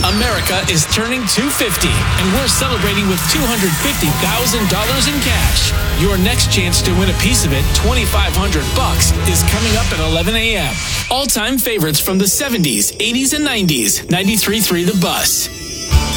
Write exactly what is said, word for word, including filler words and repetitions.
America is turning two hundred fifty, and we're celebrating with two hundred fifty thousand dollars in cash. Your next chance to win a piece of it, twenty-five hundred bucks, is coming up at eleven a.m. All-time favorites from the seventies, eighties, and nineties. ninety-three point three The Bus.